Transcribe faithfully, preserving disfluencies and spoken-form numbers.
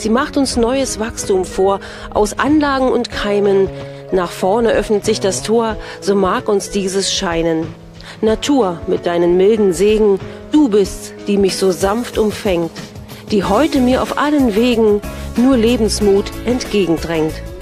Sie macht uns neues Wachstum vor, aus Anlagen und Keimen. Nach vorne öffnet sich das Tor, so mag uns dieses scheinen. Natur mit deinen milden Segen, du bist's, die mich so sanft umfängt, die heute mir auf allen Wegen nur Lebensmut entgegendrängt.